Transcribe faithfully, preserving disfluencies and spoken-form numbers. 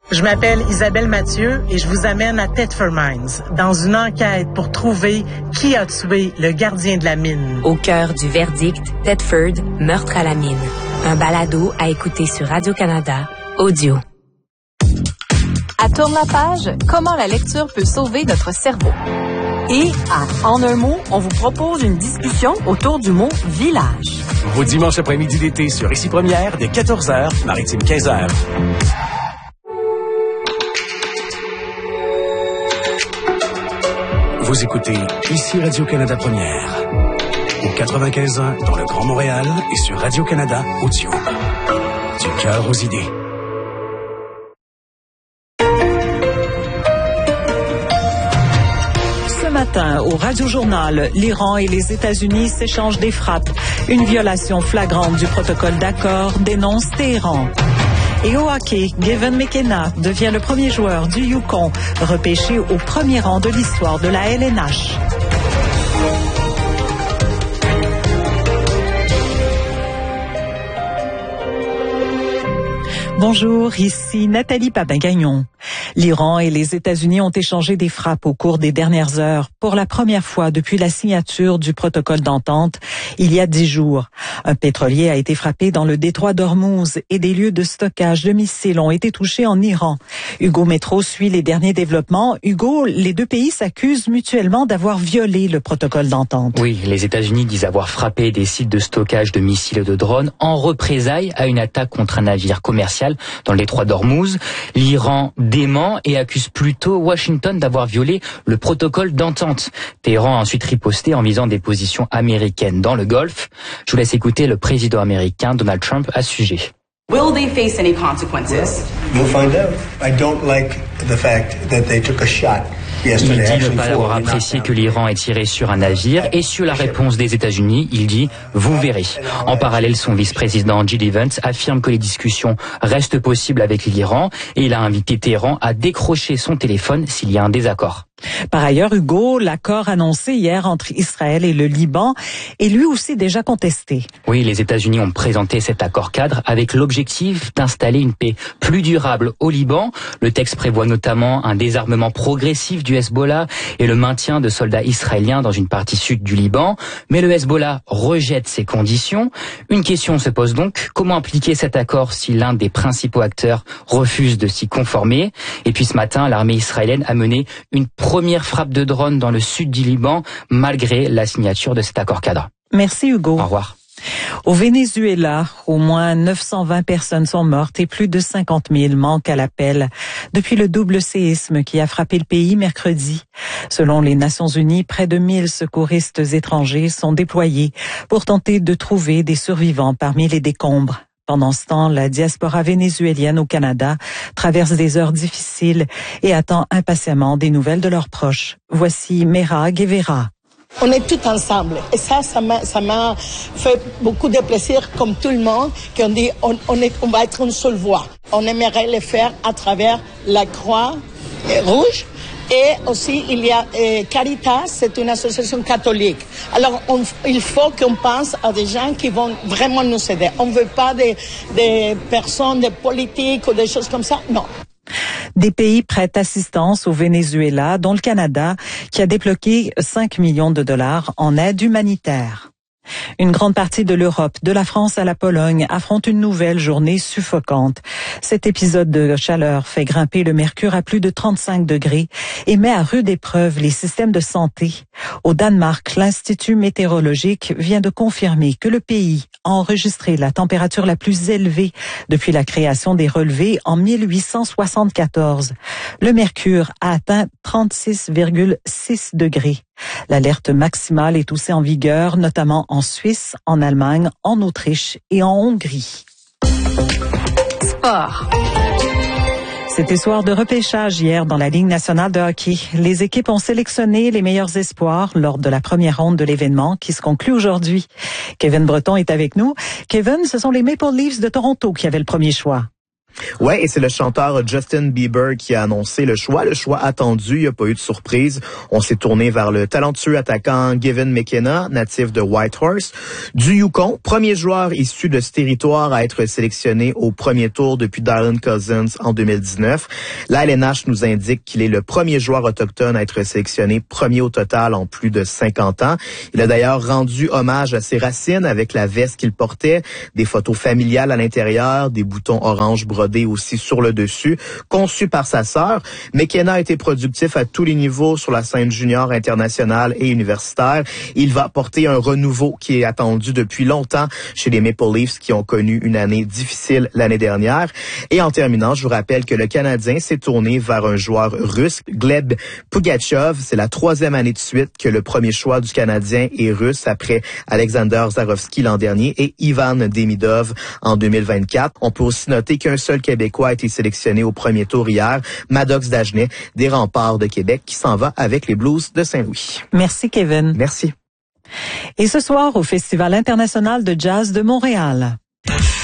Je m'appelle Isabelle Mathieu et je vous amène à Thetford Mines dans une enquête pour trouver qui a tué le gardien de la mine. Au cœur du verdict, Thetford, meurtre à la mine. Un balado à écouter sur Radio-Canada, audio. À Tourne la page, comment la lecture peut sauver notre cerveau. Et à En un mot, on vous propose une discussion autour du mot village. Vos dimanches après-midi d'été sur Ici Première, dès quatorze heures, Maritime quinze heures. Vous écoutez Ici Radio-Canada Première, au quatre-vingt-quinze ans dans le Grand Montréal et sur Radio-Canada Audio. Du cœur aux idées. Ce matin, au Radio-Journal, l'Iran et les États-Unis s'échangent des frappes. Une violation flagrante du protocole d'accord dénonce Téhéran. Et au hockey, Gavin McKenna devient le premier joueur du Yukon repêché au premier rang de l'histoire de la L N H. Bonjour, ici Nathalie Papin-Gagnon. L'Iran et les États-Unis ont échangé des frappes au cours des dernières heures pour la première fois depuis la signature du protocole d'entente il y a dix jours. Un pétrolier a été frappé dans le détroit d'Ormuz et des lieux de stockage de missiles ont été touchés en Iran. Hugo Métro suit les derniers développements. Hugo, les deux pays s'accusent mutuellement d'avoir violé le protocole d'entente. Oui, les États-Unis disent avoir frappé des sites de stockage de missiles et de drones en représailles à une attaque contre un navire commercial dans le détroit d'Ormuz. L'Iran dément et accuse plutôt Washington d'avoir violé le protocole d'entente. Téhéran a ensuite riposté en visant des positions américaines dans le Golfe. Je vous laisse écouter le président américain Donald Trump à ce sujet. Will they face any consequences? We'll find out. I don't like the fact that they took a shot. Il dit ne pas avoir apprécié que l'Iran ait tiré sur un navire et sur la réponse des États-Unis, il dit « vous verrez ». En parallèle, son vice-président J D Vance affirme que les discussions restent possibles avec l'Iran et il a invité Téhéran à décrocher son téléphone s'il y a un désaccord. Par ailleurs, Hugo, l'accord annoncé hier entre Israël et le Liban est lui aussi déjà contesté. Oui, les États-Unis ont présenté cet accord cadre avec l'objectif d'installer une paix plus durable au Liban. Le texte prévoit notamment un désarmement progressif du Hezbollah et le maintien de soldats israéliens dans une partie sud du Liban. Mais le Hezbollah rejette ces conditions. Une question se pose donc, comment appliquer cet accord si l'un des principaux acteurs refuse de s'y conformer? Et puis ce matin, l'armée israélienne a mené une première frappe de drone dans le sud du Liban, malgré la signature de cet accord cadre. Merci Hugo. Au revoir. Au Venezuela, au moins neuf cent vingt personnes sont mortes et plus de cinquante mille manquent à l'appel depuis le double séisme qui a frappé le pays mercredi. Selon les Nations Unies, près de mille secouristes étrangers sont déployés pour tenter de trouver des survivants parmi les décombres. Pendant ce temps, la diaspora vénézuélienne au Canada traverse des heures difficiles et attend impatiemment des nouvelles de leurs proches. Voici Mera Guevara. On est tous ensemble et ça, ça m'a, ça m'a fait beaucoup de plaisir comme tout le monde qu'on dit on, on, est, on va être une seule voix. On aimerait le faire à travers la Croix Rouge. Et aussi, il y a euh, Caritas, c'est une association catholique. Alors, on, il faut qu'on pense à des gens qui vont vraiment nous aider. On ne veut pas des, des personnes, des politiques ou des choses comme ça, non. Des pays prêtent assistance au Venezuela, dont le Canada, qui a débloqué cinq millions de dollars en aide humanitaire. Une grande partie de l'Europe, de la France à la Pologne, affronte une nouvelle journée suffocante. Cet épisode de chaleur fait grimper le mercure à plus de trente-cinq degrés et met à rude épreuve les systèmes de santé. Au Danemark, l'Institut météorologique vient de confirmer que le pays a enregistré la température la plus élevée depuis la création des relevés en mille huit cent soixante-quatorze. Le mercure a atteint trente-six virgule six degrés. L'alerte maximale est aussi en vigueur, notamment en Suisse, en Allemagne, en Autriche et en Hongrie. Sport. C'était soir de repêchage hier dans la Ligue nationale de hockey. Les équipes ont sélectionné les meilleurs espoirs lors de la première ronde de l'événement qui se conclut aujourd'hui. Kevin Breton est avec nous. Kevin, ce sont les Maple Leafs de Toronto qui avaient le premier choix. Ouais, et c'est le chanteur Justin Bieber qui a annoncé le choix. Le choix attendu, il n'y a pas eu de surprise. On s'est tourné vers le talentueux attaquant Gavin McKenna, natif de Whitehorse, du Yukon, premier joueur issu de ce territoire à être sélectionné au premier tour depuis Dylan Cousins en deux mille dix-neuf. La L N H nous indique qu'il est le premier joueur autochtone à être sélectionné, premier au total en plus de cinquante ans. Il a d'ailleurs rendu hommage à ses racines avec la veste qu'il portait, des photos familiales à l'intérieur, des boutons orange brodés aussi sur le dessus, conçu par sa sœur. McKenna a été productif à tous les niveaux sur la scène junior, internationale et universitaire. Il va porter un renouveau qui est attendu depuis longtemps chez les Maple Leafs qui ont connu une année difficile l'année dernière. Et en terminant, je vous rappelle que le Canadien s'est tourné vers un joueur russe, Gleb Pugachev. C'est la troisième année de suite que le premier choix du Canadien est russe après Alexander Zarovski l'an dernier et Ivan Demidov en deux mille vingt-quatre. On peut aussi noter qu'un seul Québécois a été sélectionné au premier tour hier, Maddox Dagenet, des Remparts de Québec, qui s'en va avec les Blues de Saint-Louis. Merci, Kevin. Merci. Et ce soir, au Festival international de jazz de Montréal.